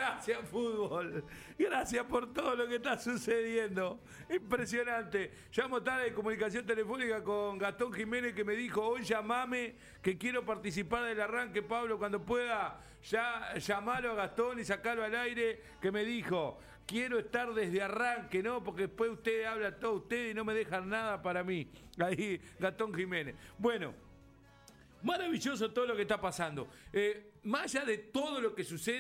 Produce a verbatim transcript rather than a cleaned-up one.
Gracias, fútbol. Gracias por todo lo que está sucediendo. Impresionante. Llamo tarde de comunicación telefónica con Gastón Jiménez, que me dijo: hoy llamame, que quiero participar del arranque. Pablo, cuando pueda, ya llamalo a Gastón y sacalo al aire, que me dijo: quiero estar desde arranque, ¿no? Porque después usted habla todo usted y no me dejan nada para mí. Ahí, Gastón Jiménez. Bueno, maravilloso todo lo que está pasando. Eh, más allá de todo lo que sucede,